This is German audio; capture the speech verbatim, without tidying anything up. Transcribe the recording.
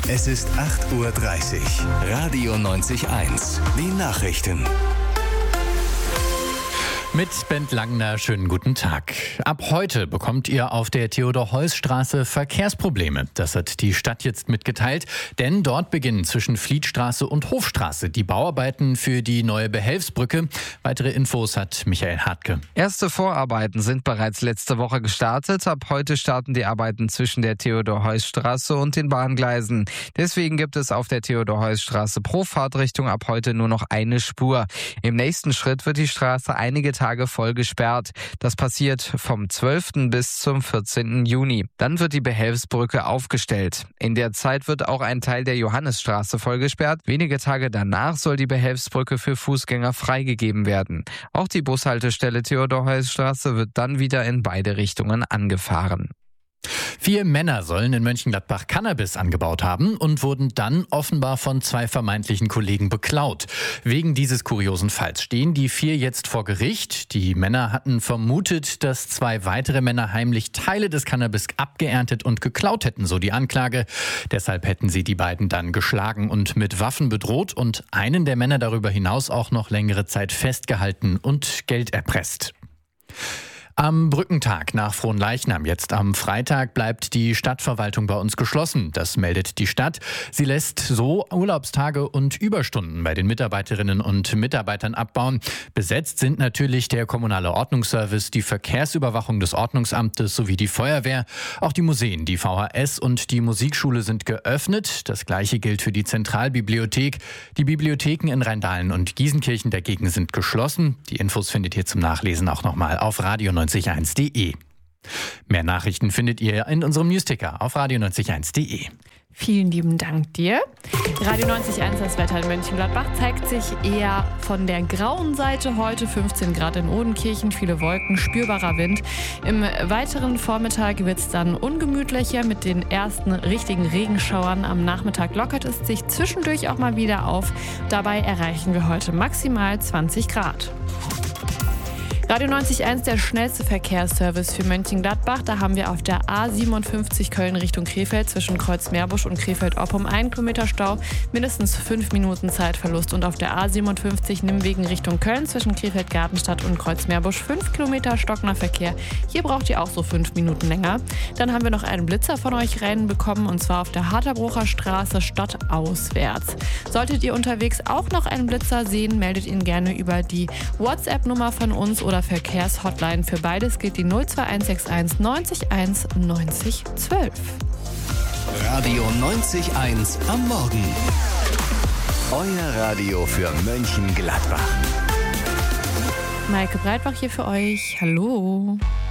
Es ist acht Uhr dreißig. Radio neunzig eins. Die Nachrichten. Mit Bent Langner, schönen guten Tag. Ab heute bekommt ihr auf der Theodor-Heuss-Straße Verkehrsprobleme. Das hat die Stadt jetzt mitgeteilt, denn dort beginnen zwischen Flietstraße und Hofstraße die Bauarbeiten für die neue Behelfsbrücke. Weitere Infos hat Michael Hartke. Erste Vorarbeiten sind bereits letzte Woche gestartet. Ab heute starten die Arbeiten zwischen der Theodor-Heuss-Straße und den Bahngleisen. Deswegen gibt es auf der Theodor-Heuss-Straße pro Fahrtrichtung ab heute nur noch eine Spur. Im nächsten Schritt wird die Straße einige Tage Tage voll gesperrt. Das passiert vom zwölften bis zum vierzehnten Juni. Dann wird die Behelfsbrücke aufgestellt. In der Zeit wird auch ein Teil der Johannisstraße voll gesperrt. Wenige Tage danach soll die Behelfsbrücke für Fußgänger freigegeben werden. Auch die Bushaltestelle Theodor-Heuss-Straße wird dann wieder in beide Richtungen angefahren. Vier Männer sollen in Mönchengladbach Cannabis angebaut haben und wurden dann offenbar von zwei vermeintlichen Kollegen beklaut. Wegen dieses kuriosen Falls stehen die vier jetzt vor Gericht. Die Männer hatten vermutet, dass zwei weitere Männer heimlich Teile des Cannabis abgeerntet und geklaut hätten, so die Anklage. Deshalb hätten sie die beiden dann geschlagen und mit Waffen bedroht und einen der Männer darüber hinaus auch noch längere Zeit festgehalten und Geld erpresst. Am Brückentag nach Fronleichnam, jetzt am Freitag, bleibt die Stadtverwaltung bei uns geschlossen. Das meldet die Stadt. Sie lässt so Urlaubstage und Überstunden bei den Mitarbeiterinnen und Mitarbeitern abbauen. Besetzt sind natürlich der kommunale Ordnungsservice, die Verkehrsüberwachung des Ordnungsamtes sowie die Feuerwehr. Auch die Museen, die V H S und die Musikschule sind geöffnet. Das Gleiche gilt für die Zentralbibliothek. Die Bibliotheken in Rheindahlen und Gießenkirchen dagegen sind geschlossen. Die Infos findet ihr zum Nachlesen auch nochmal auf radio neunzig eins punkt de. Mehr Nachrichten findet ihr in unserem Newsticker auf radio neunzig eins punkt de. Vielen lieben Dank dir. Radio neunzig Komma eins, das Wetter in Mönchengladbach zeigt sich eher von der grauen Seite heute. fünfzehn Grad in Odenkirchen, viele Wolken, spürbarer Wind. Im weiteren Vormittag wird es dann ungemütlicher mit den ersten richtigen Regenschauern. Am Nachmittag lockert es sich zwischendurch auch mal wieder auf. Dabei erreichen wir heute maximal zwanzig Grad. Radio neunzig Komma eins, der schnellste Verkehrsservice für Mönchengladbach. Da haben wir auf der A siebenundfünfzig Köln Richtung Krefeld zwischen Kreuzmeerbusch und Krefeld-Oppum einen Kilometer Stau, mindestens fünf Minuten Zeitverlust. Und auf der A siebenundfünfzig Nimwegen Richtung Köln zwischen Krefeld-Gartenstadt und Kreuzmeerbusch fünf Kilometer stockender Verkehr. Hier braucht ihr auch so fünf Minuten länger. Dann haben wir noch einen Blitzer von euch reinbekommen und zwar auf der Harterbrucher Straße stadtauswärts. Solltet ihr unterwegs auch noch einen Blitzer sehen, meldet ihn gerne über die WhatsApp-Nummer von uns oder Verkehrshotline. Für beides gilt die null zwei eins sechs eins neunzig eins neunzig zwölf. Radio neunzig eins am Morgen. Euer Radio für Mönchengladbach. Maike Breitbach hier für euch. Hallo.